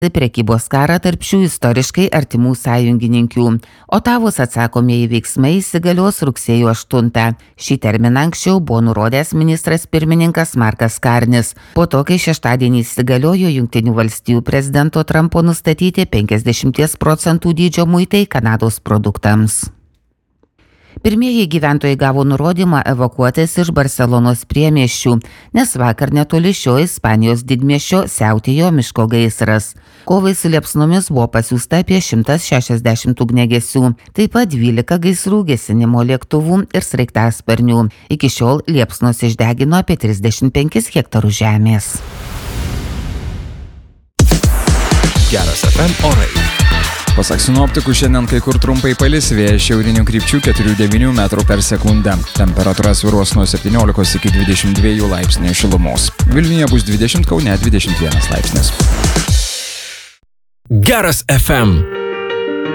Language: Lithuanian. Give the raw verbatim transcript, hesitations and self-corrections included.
prekybos karą tarp šių istoriškai artimų sąjungininkių. Otavos atsakomieji veiksmai įsigalios rugsėjo aštuntą. Šį terminą anksčiau buvo nurodęs ministras pirmininkas Markas Karnis. Po to, kai šeštadienį įsigaliojo Jungtinių valstijų prezidento Trumpo nustatyti penkiasdešimt procentų dydžio muitai Kanados produktams. Pirmieji gyventojai gavo nurodymą evakuotis iš Barselonos priemiesčių, nes vakar netoli šio Ispanijos didmiesčio siautėjo miško gaisras. Kovai su liepsnomis buvo pasiųsta apie šimtas šešiasdešimt ugniagesių, taip pat dvylika gaisrų gesinimo lėktuvų ir sraigtasparnių. Iki šiol liepsnos išdegino apie trisdešimt penkis hektarus žemės. Geras F M orai. Pasak sinoptikų, šiandien kai kur trumpai palis, vėjas šiaurinių krypčių keturi devyni metrų per sekundę. Temperatūra svyruos nuo septyniolikos iki dvidešimt dviejų laipsnių šilumos. Vilniuje bus dvidešimt, Kaune dvidešimt vienas laipsnis. Geras F M.